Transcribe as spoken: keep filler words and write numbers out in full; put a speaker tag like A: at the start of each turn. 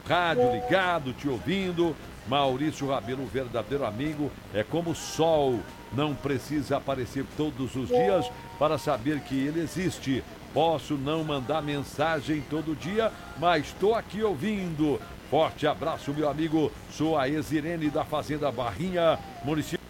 A: rádio ligado, te ouvindo. Maurício Rabelo, um verdadeiro amigo, é como o sol, não precisa aparecer todos os dias para saber que ele existe. Posso não mandar mensagem todo dia, mas estou aqui ouvindo. Forte abraço, meu amigo. Sou a Exirene da Fazenda Barrinha, município